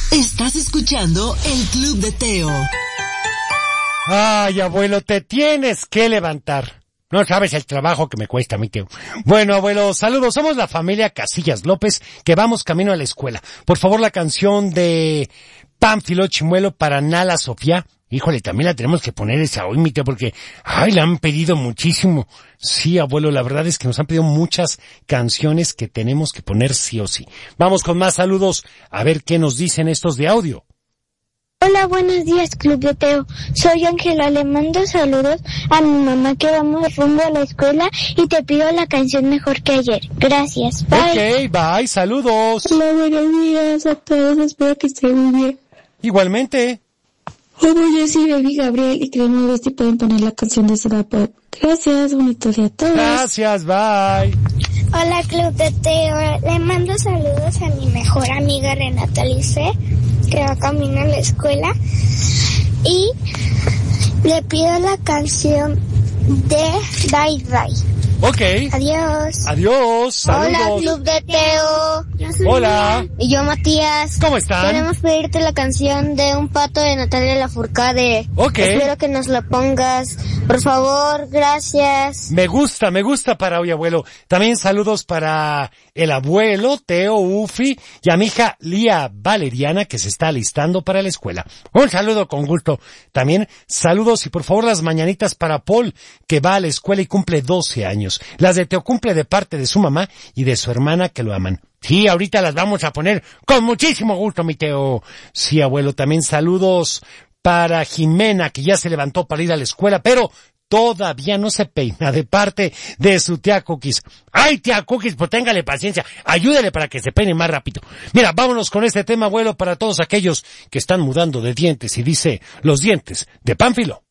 Estás escuchando el Club de Teo. Ay, abuelo, te tienes que levantar. No sabes el trabajo que me cuesta a mí, Teo. Bueno, abuelo, saludos. Somos la familia Casillas López, que vamos camino a la escuela. Por favor, la canción de Pánfilo Chimuelo para Nala Sofía. Híjole, también la tenemos que poner esa hoy, mi Teo, porque, ay, la han pedido muchísimo. Sí, abuelo, la verdad es que nos han pedido muchas canciones que tenemos que poner sí o sí. Vamos con más saludos, a ver qué nos dicen estos de audio. Hola, buenos días, Club de Teo. Soy Ángela, le mando saludos a mi mamá que vamos rumbo a la escuela y te pido la canción Mejor que Ayer. Gracias, bye. Ok, bye, saludos. Hola, buenos días a todos, espero que estén muy bien. Igualmente. Hola, yo soy Baby Gabriel y queremos ver si pueden poner la canción de Soda Pop. Gracias, bonito día a todos. Gracias, bye. Hola, Club de Teo. Le mando saludos a mi mejor amiga Renata Lice, que va camino a la escuela. Y le pido la canción de Bye Bye. Ok. Adiós. Adiós, saludos. Hola, Club de Teo. Yo soy Hola. Mía. Y yo, Matías. ¿Cómo están? Queremos pedirte la canción de Un Pato de Natalia Lafourcade. Ok. Espero que nos la pongas. Por favor, gracias. Me gusta para hoy, abuelo. También saludos para el abuelo, Teo, Ufi, y a mi hija Lía Valeriana, que se está alistando para la escuela. Un saludo con gusto. También saludos y por favor las mañanitas para Paul, que va a la escuela y cumple 12 años. Las de Teo cumple de parte de su mamá y de su hermana que lo aman. Sí, ahorita las vamos a poner con muchísimo gusto, mi Teo. Sí, abuelo, también saludos para Jimena, que ya se levantó para ir a la escuela, pero todavía no se peina, de parte de su tía Cookies. ¡Ay, tía Cookies, pues téngale paciencia! Ayúdele para que se peine más rápido. Mira, vámonos con este tema, abuelo, para todos aquellos que están mudando de dientes, y dice, los dientes de Pánfilo.